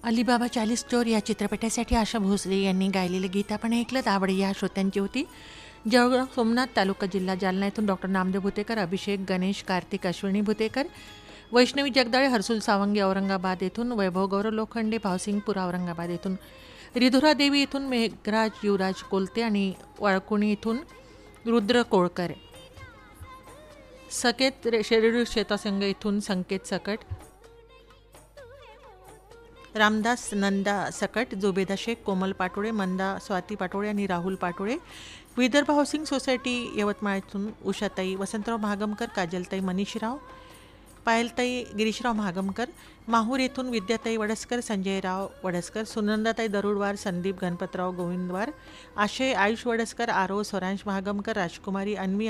Alibaba चालीस चोर या चित्रपटासाठी आशा भोसले यांनी गायलेले गीत आपण ऐकलं. आवड या श्रोत्यांची होती. जळगाव सोमनाथ तालुका जिल्हा जालना येथून डॉक्टर नामदेव भुतेकर, अभिषेक गणेश कार्तिक अश्विनी भुतेकर, वैष्णवी जगदाळे, हर्सुल सावंगी औरंगाबाद येथून, वैभव गौरव लोखंडे भावसिंगपूर औरंगाबाद येथून, रिधुरा देवी येथून, मेघराज युवराज कोलते आणि वाळकुणी येथून रुद्र कोळकर, सकेत शेरेडू शेतासंघ येथून संकेत सकट, रामदास नंदा सकट, जुबेदा शेख, कोमल पाटोळे, मंदा स्वाती पाटोळे आणि राहुल पाटोळे, विदर्भ हाऊसिंग सोसायटी यवतमाळ येथून उषाताई, वसंतराव महागमकर, काजलताई मनीषराव, पायलताई गिरीशराव महागमकर, माहूर येथून विद्याताई वडसकर, संजयराव वडसकर, सुनंदाताई दरुडवार, संदीप गणपतराव गोविंदवार, आशय आयुष वडसकर, आरो स्वरांश महागमकर, राजकुमारी अन्वी